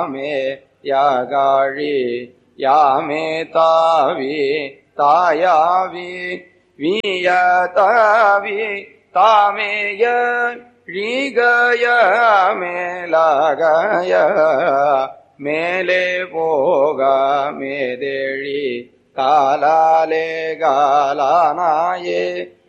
மே யாகாழி யாமே தாவி தாயாவி வீயதாவி தாமேய ழீகய மேலகய மேலே போக மேதேழி காலாலே காலானாயே